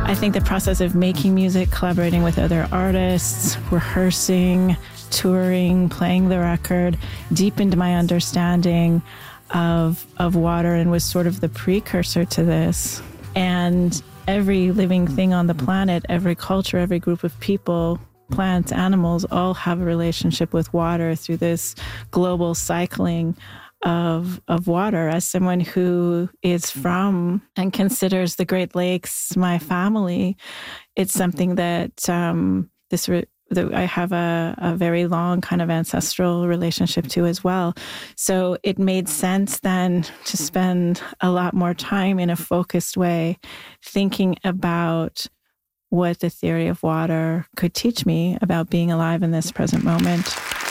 I think the process of making music, collaborating with other artists, rehearsing, touring, playing the record, deepened my understanding of water and was sort of the precursor to this. And every living thing on the planet, every culture, every group of people, plants, animals, all have a relationship with water through this global cycling of water. As someone who is from and considers the Great Lakes my family, it's something that that I have a very long kind of ancestral relationship to as well. So it made sense then to spend a lot more time in a focused way thinking about what the theory of water could teach me about being alive in this present moment.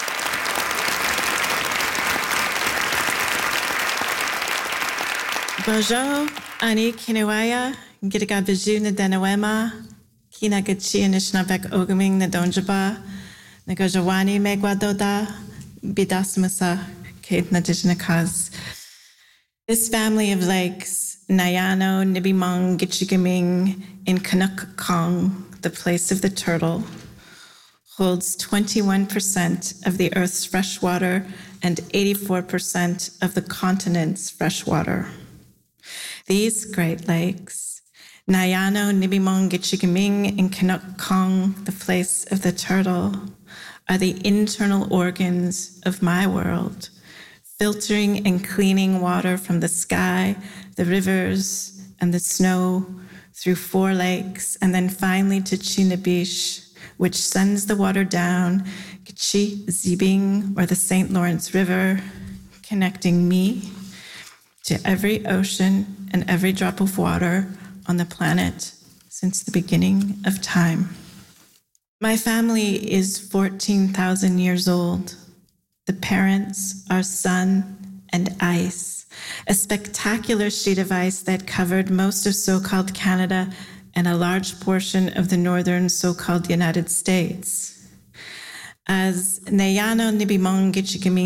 Bonjour, Ani Kinewaya, Gidga Viju na Denawema, Kina Gachi Nishnabek Ogaming na Donjaba, Nagajawani Megwadoda, Bidasmasa, Kate Nadijnakas. This family of lakes, Nayano, Nibimong, Gichigaming, in Canuck Kong, the place of the turtle, holds 21% of the Earth's freshwater and 84% of the continent's freshwater. These Great Lakes, Nayano, Nibimong, Gichigaming, and Canuck Kong, the place of the turtle, are the internal organs of my world, filtering and cleaning water from the sky, the rivers, and the snow through 4 lakes, and then finally to Chinabish, which sends the water down, Gichi Zibing, or the St. Lawrence River, connecting me to every ocean and every drop of water on the planet since the beginning of time. My family is 14,000 years old. The parents are sun and ice, a spectacular sheet of ice that covered most of so-called Canada and a large portion of the northern so-called United States. As Nayano Nibimong Gichigaming